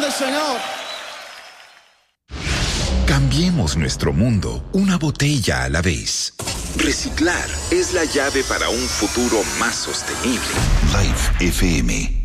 el Señor. Cambiemos nuestro mundo una botella a la vez. Reciclar es la llave para un futuro más sostenible. Life FM